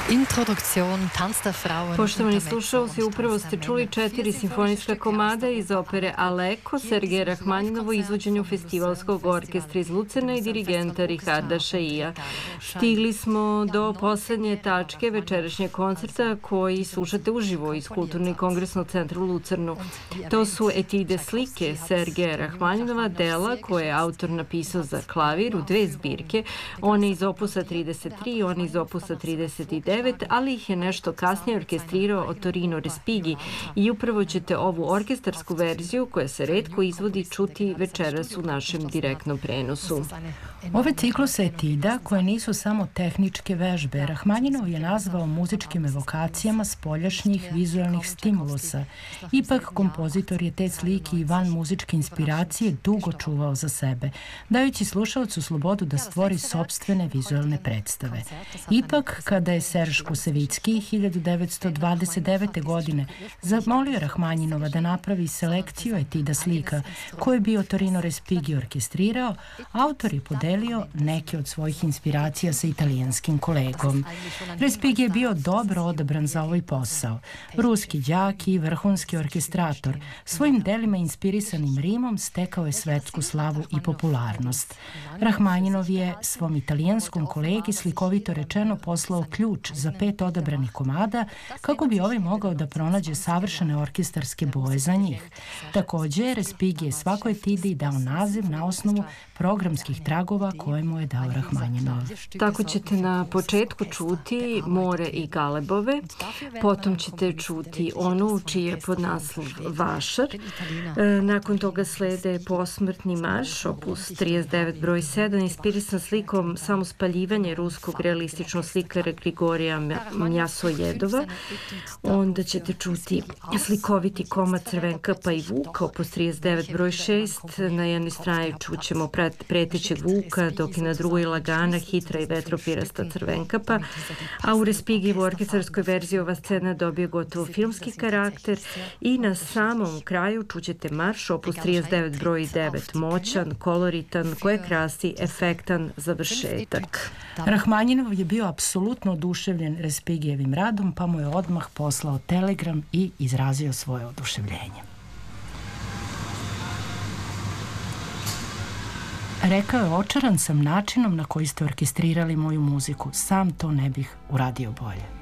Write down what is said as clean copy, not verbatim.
Introduktion Tanz der Frauen. Poštovani slušalci, upravo ste čuli 4 simfonijska komada iz opere Aleko Sergeja Rahmaninovo izvođenju Festivalskog orkestra iz Lucerna i dirigenta Riharda Šaija. Stigli smo do poslednje tačke večerašnjeg koncerta koji slušate uživo iz Kulturnog kongresnog centra u Lucernu. To su etide slike Sergeja Rahmaninova, dela koje je autor napisao za klavir u 2 zbirke, one iz opusa 33 i one iz opusa 39, ali ih je nešto kasnije orkestrirao Ottorino Respighi i upravo ćete ovu orkestarsku verziju, koja se retko izvodi, čuti večeras u našem direktnom prenosu. Ove cikluse etida, koje nisu samo tehničke vežbe, Rahmaninov je nazvao muzičkim evokacijama spoljašnjih vizualnih stimulusa. Ipak, kompozitor je te slike i van muzičke inspiracije dugo čuvao za sebe, dajući slušalcu slobodu da stvori sopstvene vizualne predstave. Ipak, kada je Serž Kusevicki 1929. godine zamolio Rahmaninova da napravi selekciju etida slika koje je bio Ottorino Respighi orkestrirao, autor je podelio neke od svojih inspiracija sa italijanskim kolegom. Respighi je bio dobro odabran za ovaj posao. Ruski đak i vrhunski orkestrator, svojim delima inspirisanim Rimom stekao je svetsku slavu i popularnost. Rahmaninov je svom italijanskom kolegi slikovito rečeno poslao ključ za 5 odabranih komada kako bi ovaj mogao da pronađe savršene orkestarske boje za njih. Takođe, Respighi je svakoj etidi dao naziv na osnovu programskih tragova koje mu je dao Rahmaninov. Tako ćete na početku čuti More i Galebove, potom ćete čuti onu čiji je podnaslov Vašar, nakon toga slede Posmrtni marš, opus 39 broj 7, inspirisan slikom Samospaljivanje ruskog realističnog slikara Grigorija Mjasojedova. Onda ćete čuti slikoviti komad Crvenkapa i Vuka, opus 39 broj 6, na jednoj strani čućemo pretećeg Vuka, dok je na drugoj lagana, hitra i vetropirasta Crvenkapa, a u Respighijevu orkestarskoj verziji ova scena dobije gotovo filmski karakter i na samom kraju čućete marš, opus 39 broj 9, moćan, koloritan, koje krasi efektan završetak. Rahmaninov je bio apsolutno oduševljen Respighijevim radom, pa mu je odmah poslao telegram i izrazio svoje oduševljenje. Rekao je: očaran sam načinom na koji ste orkestrirali moju muziku, sam to ne bih uradio bolje.